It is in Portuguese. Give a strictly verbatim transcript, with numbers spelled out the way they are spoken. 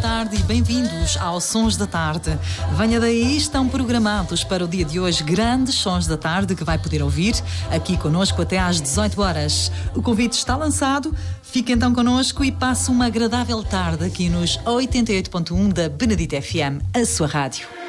tarde e bem-vindos ao Sons da Tarde. Venha daí, estão programados para o dia de hoje grandes Sons da Tarde que vai poder ouvir aqui connosco até às dezoito horas. O convite está lançado, fique então connosco e passe uma agradável tarde aqui nos oitenta e oito ponto um da Benedita F M, a sua rádio.